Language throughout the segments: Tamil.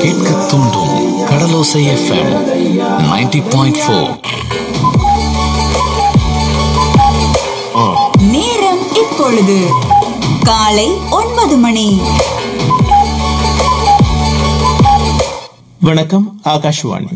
கேட்க தூண்டும் கடலோசை எஃப்எம் 90.4. நேரம் இப்பொழுது காலை 9 மணி. வணக்கம், ஆகாஷ்வாணி.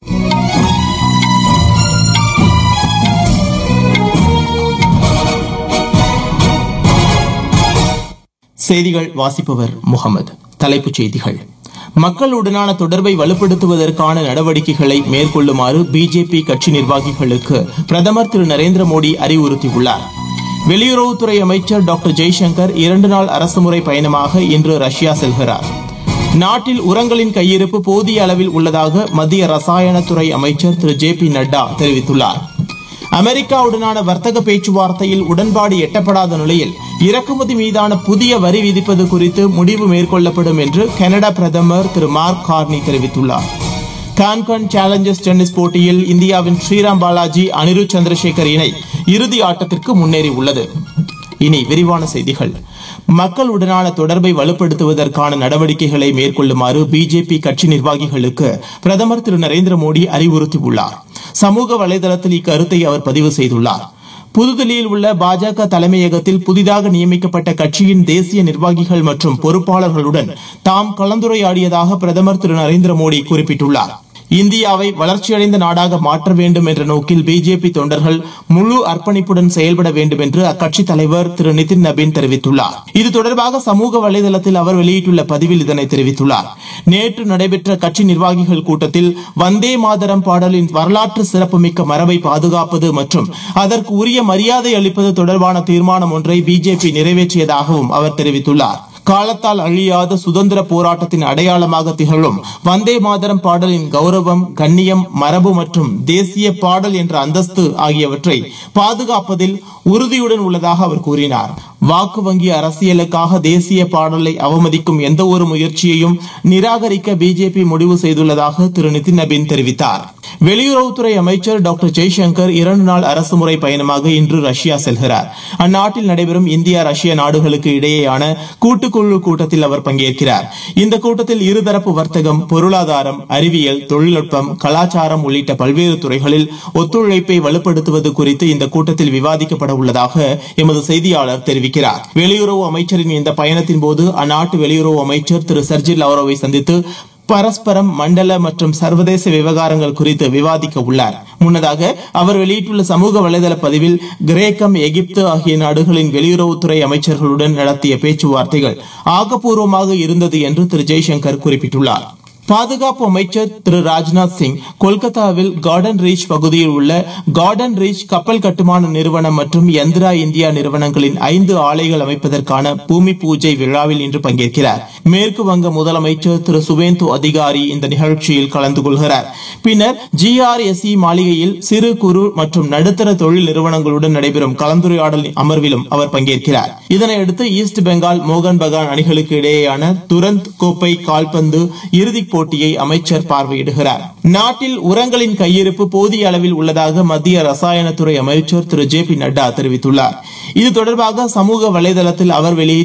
செய்திகள் வாசிப்பவர் முகமது. தலைப்புச் செய்திகள். மக்களுடனான தொடர்பை வலுப்படுத்துவதற்கான நடவடிக்கைகளை மேற்கொள்ளுமாறு பிஜேபி கட்சி நிர்வாகிகளுக்கு பிரதமர் திரு நரேந்திர மோடி அறிவுறுத்தியுள்ளார். வெளியுறவுத்துறை அமைச்சர் டாக்டர் ஜெய்சங்கர் 2 நாள் அரசுமுறை பயணமாக இன்று ரஷ்யா செல்கிறார். நாட்டில் உரங்களின் கையிருப்பு போதிய அளவில் உள்ளதாக மத்திய ரசாயனத்துறை அமைச்சர் திரு ஜே.பி. நட்டா தெரிவித்துள்ளார். அமெரிக்காவுடனான வர்த்தக பேச்சுவார்த்தையில் உடன்பாடு எட்டப்படாத நிலையில் இறக்குமதி மீதான புதிய வரி விதிப்பது குறித்து முடிவு மேற்கொள்ளப்படும் என்று கனடா பிரதமர் திரு மார்க் கார்னி தெரிவித்துள்ளார். கான்கான் சேலஞ்சர்ஸ் டென்னிஸ் போட்டியில் இந்தியாவின் ஸ்ரீராம் பாலாஜி அனிருத் சந்திரசேகர் இணை இறுதி ஆட்டத்திற்கு முன்னேறியுள்ளது. இனி விரிவான செய்திகள். மக்களுடனான தொடர்பை வலுப்படுத்துவதற்கான நடவடிக்கைகளை மேற்கொள்ளுமாறு பிஜேபி கட்சி நிர்வாகிகளுக்கு பிரதமர் திரு நரேந்திர மோடி அறிவுறுத்தியுள்ளார். சமூக வலைதளத்தில் இக்கருத்தை அவர் பதிவு செய்துள்ளார். புதுதில்லியில் உள்ள பாஜக தலைமையகத்தில் புதிதாக நியமிக்கப்பட்ட கட்சியின் தேசிய நிர்வாகிகள் மற்றும் பொறுப்பாளர்களுடன் தாம் கலந்துரையாடியதாக பிரதமர் திரு நரேந்திர மோடி குறிப்பிட்டுள்ளார். இந்தியாவை வளர்ச்சியடைந்த நாடாக மாற்ற வேண்டும் என்ற நோக்கில் பிஜேபி தொண்டர்கள் முழு அர்ப்பணிப்புடன் செயல்பட வேண்டும் என்று அக்கட்சி தலைவர் திரு நிதின் நபீன் தெரிவித்துள்ளார். இது தொடர்பாக சமூக வலைதளத்தில் அவர் வெளியிட்டுள்ள பதிவில் இதனை தெரிவித்துள்ளார். நேற்று நடைபெற்ற கட்சி நிர்வாகிகள் கூட்டத்தில் வந்தே மாதரம் பாடலின் வரலாற்று சிறப்புமிக்க மரபை பாதுகாப்பது மற்றும் அதற்கு உரிய மரியாதை அளிப்பது தொடர்பான தீர்மானம் ஒன்றை பிஜேபி நிறைவேற்றியதாகவும் அவர் தெரிவித்துள்ளார். காலத்தால் அழியாத சுதந்திர போராட்டத்தின் அடையாளமாக திகழும் வந்தே மாதரம் பாடலின் கௌரவம், கண்ணியம், மரபு மற்றும் தேசிய பாடல் என்ற அந்தஸ்து ஆகியவற்றை பாதுகாப்பதில் உறுதியுடன் உள்ளதாக அவர் கூறினார். வாக்கு வங்கி அரசியலுக்காக தேசிய பாடலை அவமதிக்கும் எந்த ஒரு முயற்சியையும் நிராகரிக்க பிஜேபி முடிவு செய்துள்ளதாக திரு நிதின் நபீன் தெரிவித்தார். வெளியுறவுத்துறை அமைச்சர் டாக்டர் ஜெய்சங்கர் 2 நாள் அரசுமுறை பயணமாக இன்று ரஷ்யா செல்கிறார். அந்நாட்டில் நடைபெறும் இந்தியா ரஷ்யா நாடுகளுக்கு இடையேயான கூட்டுக்குழு கூட்டத்தில் அவர் பங்கேற்கிறார். இந்த கூட்டத்தில் இருதரப்பு வர்த்தகம், பொருளாதாரம், அறிவியல், தொழில்நுட்பம், கலாச்சாரம் உள்ளிட்ட பல்வேறு துறைகளில் ஒத்துழைப்பை வலுப்படுத்துவது குறித்து இந்த கூட்டத்தில் விவாதிக்கப்பட உள்ளதாக எமது செய்தியாளர் தெரிவிக்கிறார். வெளியுறவு அமைச்சரின் இந்த பயணத்தின் போது அந்நாட்டு வெளியுறவு அமைச்சர் திரு சர்ஜி லாவ்ரோவை சந்தித்து பரஸ்பரம், மண்டல மற்றும் சர்வதேச விவகாரங்கள் குறித்து விவாதிக்க உள்ளார். முன்னதாக அவர் வெளியிட்டுள்ள சமூக வலைதள பதிவில் கிரேக்கம், எகிப்து ஆகிய நாடுகளின் வெளியுறவுத்துறை அமைச்சர்களுடன் நடத்திய பேச்சுவார்த்தைகள் ஆக்கப்பூர்வமாக இருந்தது என்று திரு ஜெய்சங்கர் குறிப்பிட்டுள்ளார். பாதுகாப்பு அமைச்சர் திரு ராஜ்நாத் சிங் கொல்கத்தாவில் கார்டன் ரீச் பகுதியில் உள்ள கார்டன் ரீச் கப்பல் கட்டுமான நிறுவனம் மற்றும் யந்திரா இந்தியா நிறுவனங்களின் 5 ஆலைகள் அமைப்பதற்கான பூமி பூஜை விழாவில் இன்று பங்கேற்கிறார். மேற்கு வங்க முதலமைச்சர் திரு சுவேந்து அதிகாரி இந்த நிகழ்ச்சியில் கலந்து கொள்கிறார். பின்னர் GRSE மாளிகையில் சிறு குறு மற்றும் நடுத்தர தொழில் நிறுவனங்களுடன் நடைபெறும் கலந்துரையாடல் அமர்விலும் அவர் பங்கேற்கிறார். இதனையடுத்து ஈஸ்ட் பெங்கால், மோகன் பகான் அணிகளுக்கு இடையேயான துரந்த் கோப்பை கால்பந்து இறுதிப் போட்டியை அமைச்சர் பார்வையிடுகிறார். நாட்டில் உரங்களின் கையிருப்பு போதிய அளவில் உள்ளதாக மத்திய ரசாயனத்துறை அமைச்சர் திரு ஜே.பி. நட்டா தெரிவித்துள்ளார். இது தொடர்பாக சமூக வலைதளத்தில் அவர் வெளியிட்ட